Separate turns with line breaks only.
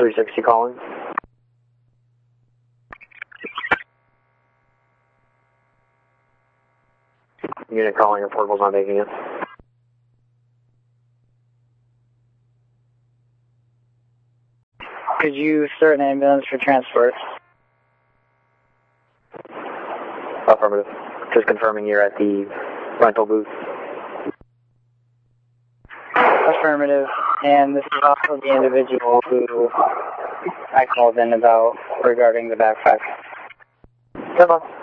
360 calling. Unit calling, your portable's not making it.
Could you start an ambulance for transport?
Affirmative. Just confirming you're at the rental booth.
Affirmative. And this is also the individual who I called in about regarding the backpack.
Come on.